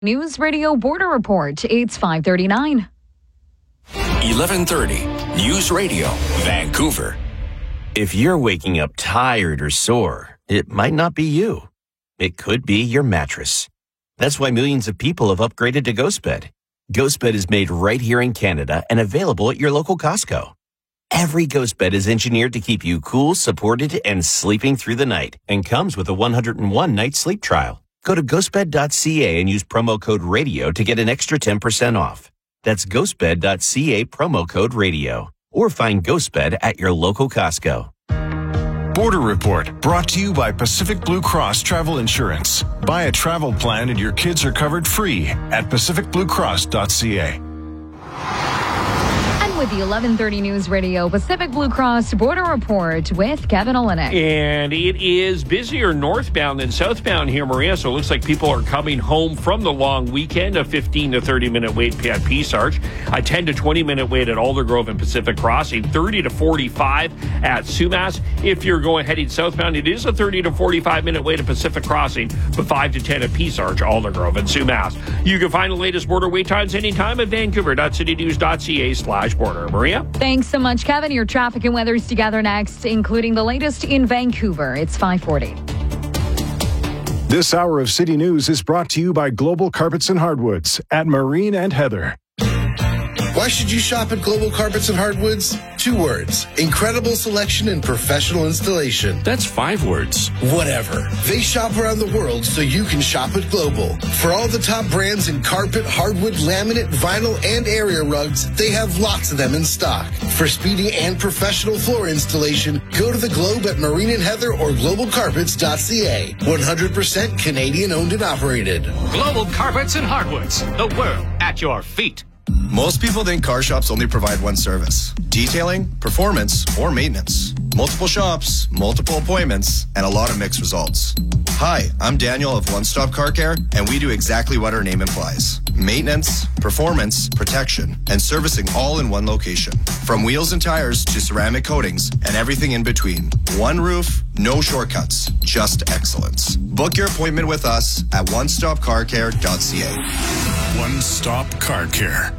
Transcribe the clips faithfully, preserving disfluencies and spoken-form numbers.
News Radio Border Report. It's five thirty-nine. eleven thirty News Radio, Vancouver. If you're waking up tired or sore, it might not be you. It could be your mattress. That's why millions of people have upgraded to GhostBed. GhostBed is made right here in Canada and available at your local Costco. Every GhostBed is engineered to keep you cool, supported, and sleeping through the night, and comes with a one hundred one night sleep trial. Go to ghostbed dot c a and use promo code RADIO to get an extra ten percent off. That's ghostbed dot c a, promo code RADIO. Or find GhostBed at your local Costco. Border Report, brought to you by Pacific Blue Cross Travel Insurance. Buy a travel plan and your kids are covered free at pacific blue cross dot c a. With the eleven thirty News Radio Pacific Blue Cross Border Report with Kevin Olenek. And it is busier northbound than southbound here, Maria. So it looks like people are coming home from the long weekend. A fifteen to thirty minute wait at Peace Arch, a ten to twenty minute wait at Aldergrove and Pacific Crossing, thirty to forty-five at Sumas. If you're going heading southbound, it is a thirty to forty-five minute wait at Pacific Crossing, but five to ten at Peace Arch, Aldergrove, and Sumas. You can find the latest border wait times anytime at vancouver dot city news dot c a slash border. Maria? Thanks so much, Kevin. Your traffic and weather's together next, including the latest in Vancouver. It's five forty. This hour of City News is brought to you by Global Carpets and Hardwoods at Marine and Heather. Why should you shop at Global Carpets and Hardwoods? Two words. Incredible selection and professional installation. That's five words. Whatever. They shop around the world so you can shop at Global. For all the top brands in carpet, hardwood, laminate, vinyl, and area rugs, they have lots of them in stock. For speedy and professional floor installation, go to the Globe at Marine and Heather or global carpets dot c a. one hundred percent Canadian owned and operated. Global Carpets and Hardwoods. The world at your feet. Most people think car shops only provide one service: detailing, performance, or maintenance. Multiple shops, multiple appointments, and a lot of mixed results. Hi, I'm Daniel of One Stop Car Care, and we do exactly what our name implies: maintenance, performance, protection, and servicing all in one location. From wheels and tires to ceramic coatings and everything in between. One roof, no shortcuts, just excellence. Book your appointment with us at one stop car care dot c a. One Stop Car Care.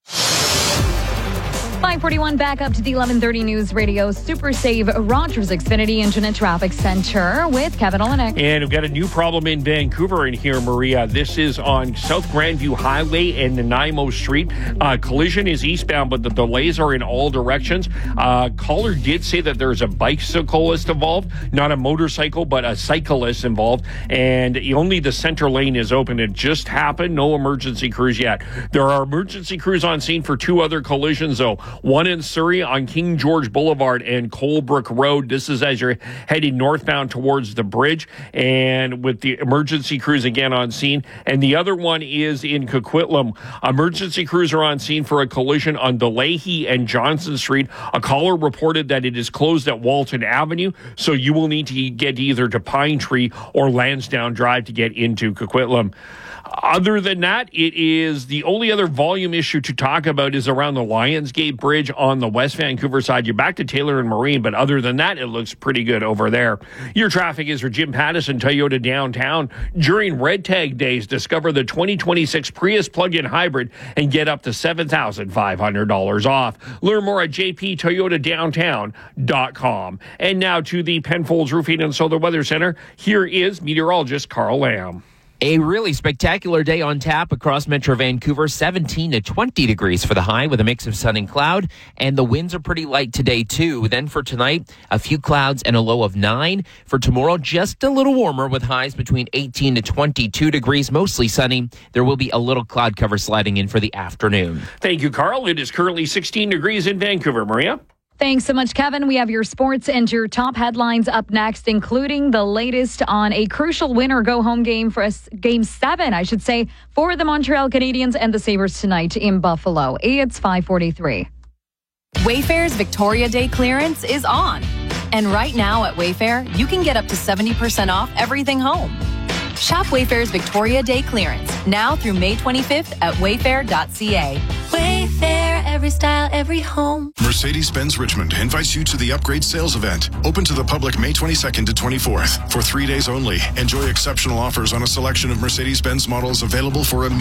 five forty-one, back up to the eleven thirty News Radio Super Save Rogers Xfinity Engine and Traffic Center with Kevin Olenek. And we've got a new problem in Vancouver in here, Maria. This is on South Grandview Highway and Nanaimo Street. Uh, collision is eastbound, but the delays are in all directions. Uh, caller did say that there's a bicyclist involved, not a motorcycle, but a cyclist involved. And only the center lane is open. It just happened. No emergency crews yet. There are emergency crews on scene for two other collisions, though. One in Surrey on King George Boulevard and Colebrook Road. This is as you're heading northbound towards the bridge, and with the emergency crews again on scene. And the other one is in Coquitlam. Emergency crews are on scene for a collision on DeLahey and Johnson Street. A caller reported that it is closed at Walton Avenue, so you will need to get either to Pine Tree or Lansdowne Drive to get into Coquitlam. Other than that, it is the only other volume issue to talk about is around the Lionsgate Bridge on the West Vancouver side. You're back to Taylor and Marine, but other than that, it looks pretty good over there. Your traffic is for Jim Pattison Toyota downtown. During Red Tag Days, discover the twenty twenty-six Prius plug-in hybrid and get up to seven thousand five hundred dollars off. Learn more at j p toyota downtown dot com. And now to the Penfolds Roofing and Solar Weather Center. Here is meteorologist Carl Lamb. A really spectacular day on tap across Metro Vancouver, seventeen to twenty degrees for the high with a mix of sun and cloud, and the winds are pretty light today too. Then for tonight, a few clouds and a low of nine. For tomorrow, just a little warmer with highs between eighteen to twenty-two degrees, mostly sunny. There will be a little cloud cover sliding in for the afternoon. Thank you, Carl. It is currently sixteen degrees in Vancouver. Maria? Thanks so much, Kevin. We have your sports and your top headlines up next, including the latest on a crucial win-or-go-home game for us, game seven, I should say, for the Montreal Canadiens and the Sabres tonight in Buffalo. It's five forty-three. Wayfair's Victoria Day clearance is on. And right now at Wayfair, you can get up to seventy percent off everything home. Shop Wayfair's Victoria Day clearance now through May twenty-fifth at wayfair dot c a. Wayfair, every style, every home. Mercedes-Benz Richmond invites you to the Upgrade Sales Event. Open to the public May twenty-second to twenty-fourth. For three days only, enjoy exceptional offers on a selection of Mercedes-Benz models available for a